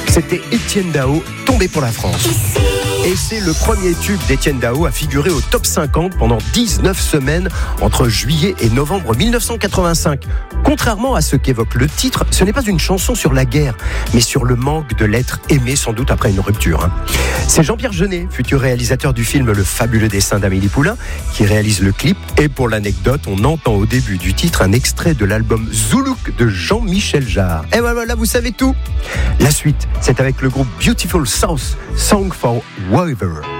C'était Étienne Dao, Tombé pour la France. Et c'est le premier tube d'Étienne Dao à figurer au top 50 pendant 19 semaines entre juillet et novembre 1985. Contrairement à ce qu'évoque le titre, ce n'est pas une chanson sur la guerre, mais sur le manque de l'être aimé, sans doute après une rupture. C'est Jean-Pierre Jeunet, futur réalisateur du film Le fabuleux destin d'Amélie Poulain, qui réalise le clip. Et pour l'anecdote, on entend au début du titre un extrait de l'album Zoulouk de Jean-Michel Jarre. Et voilà, vous savez tout. La suite, c'est avec le groupe Beautiful South, Song for Weather.